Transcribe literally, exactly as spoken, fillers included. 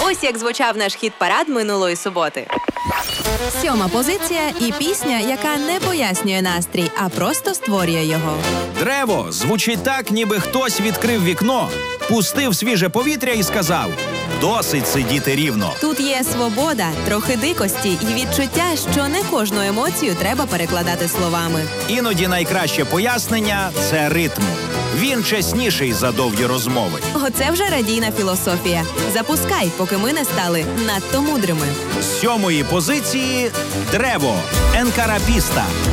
Ось як звучав наш хіт-парад минулої суботи. Сьома позиція і пісня, яка не пояснює настрій, а просто створює його. Древо звучить так, ніби хтось відкрив вікно, пустив свіже повітря і сказав: «Досить сидіти рівно». Тут є свобода, трохи дикості і відчуття, що не кожну емоцію треба перекладати словами. Іноді найкраще пояснення – це ритм. Він чесніший за довгі розмови. Оце вже радійна філософія. Запускай, поки ми не стали надто мудрими. З сьомої позиції – Древо, Енкарапіста.